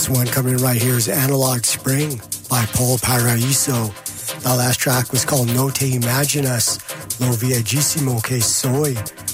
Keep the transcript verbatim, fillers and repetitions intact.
Next one coming right here is Analog Spring by Paul Paraiso. The last track was called No Te Imaginas, Lo Viejissimo Que Soy